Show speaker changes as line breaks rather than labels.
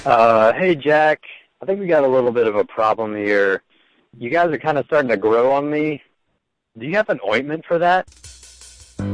Hey, Jack. I think we got a little bit of a problem here. You guys are kind of starting to grow on me. Do you have an ointment for that?